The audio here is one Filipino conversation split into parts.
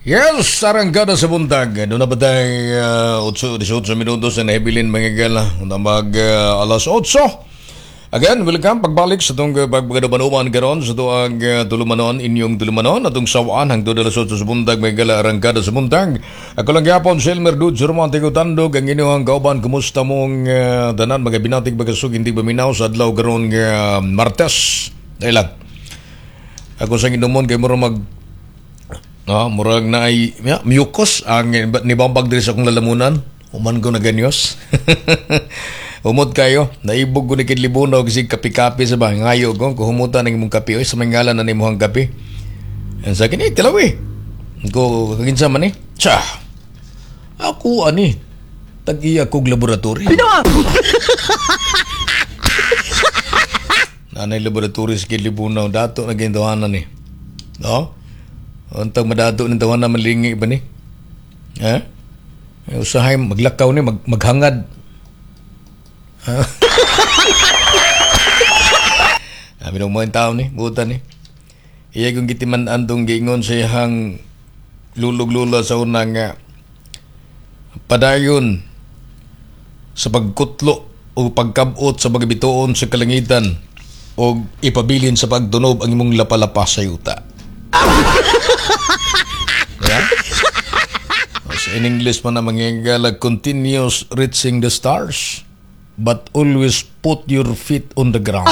Yes, sarangkada sa buntag. Doon na ba tayo 8-18 minutos na nahibilin mga gala. Una alas 8. Again, welcome pagbalik sa itong pagpagadabanuman karon sa itong tulumanon, inyong tulumanon, atong sawaan hangtod alas 8 sa buntag may gala arangkada sa buntag. Ako lang yapon, Selmer Dude, Romantico Tandog, ang inyong kauban, kumusta mong danan, mga binatig bagasog, hindi baminaw sa adlaw karon Martes. Dahil lang. Ako sa inumon kay mura murag na ay mucus ang nibambag diri sa akong lalamunan. Human ko na ganyos. Umot kayo, naibog ko ni kidlibunaw kasi kapi-kapi sa ba. Ngayo ko, kuhumutan ng imong kapi. Oy, sa may ngalan na imuhang kapi. Yan sa akin, tilawi. Ko, kaginsa man Tsa, ako tag-iya kog laboratory. Pinawag! Nanay laboratory sa kidlibunaw. Dato na gintawanan No? Untang madato ng tawanan malingi ba Ha? Usahay maglakaw maghangad. Amin ang mga tao butan iya kong gitiman andong giingon sa ihang lulog-lula sa unang padayon sa pagkutlo o pagkabot sa bagabitoon sa kalangitan o ipabilin sa pagtunob ang imong lapalapa sa yuta. Yeah? In English man na mangyayala, continuous reaching the stars but always put your feet on the ground.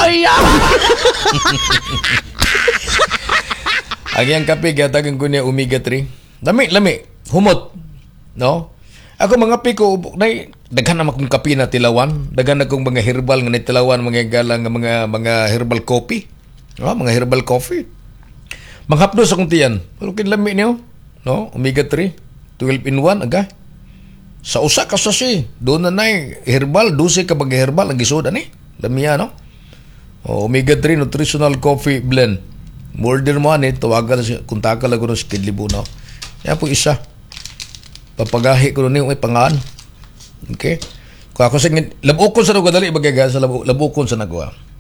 Ang iyang kape, gatagan ko niya omega-3. Lami, humot. No? Ako mga piko, daghan na akong kape na tilawan. Daghan na akong mga herbal nga nitilawan, mga galang mga herbal coffee. No? Mga herbal coffee. Manghapdos akong tiyan. Pero kinlami niyo, no? Omega-3. 12 in 1 aga. Sa usa ka sasi, doon na herbal, 12 ka bag herbal ang gisuda Lamiya no. Omega-3 nutritional coffee blend. Order mo tawagan na kontak lang ko sa Kidlibunaw. Yan po isa. Papagahi ko ni may pangaan. Okay? Kung ako sa labukon sa nagdali bagay sa labukon sa nagawa.